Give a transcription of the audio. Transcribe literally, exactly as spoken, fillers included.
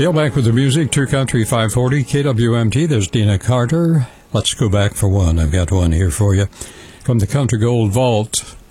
Dale back with the music, True Country five forty, K W M T. There's Dina Carter. Let's go back for one. I've got one here for you. From the Country Gold Vault,